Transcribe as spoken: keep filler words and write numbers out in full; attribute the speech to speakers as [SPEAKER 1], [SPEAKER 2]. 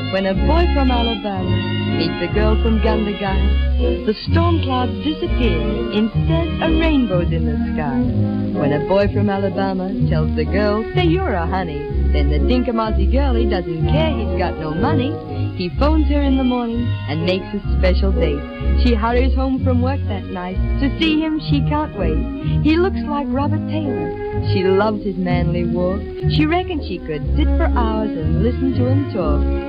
[SPEAKER 1] when a boy from Alabama meets a girl from Gundagai. The storm clouds disappear, instead a rainbow's in the sky. When a boy from Alabama tells the girl, say you're a honey, then the dinkamozzie girlie doesn't care he's got no money. He phones her in the morning and makes a special date. She hurries home from work that night. To see him she can't wait. He looks like Robert Taylor. She loves his manly walk. She reckons she could sit for hours and listen to him talk.